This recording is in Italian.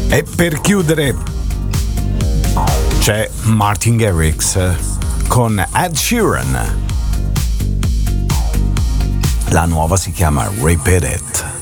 E per chiudere c'è Martin Garrix con Ed Sheeran. La nuova si chiama Repeat It.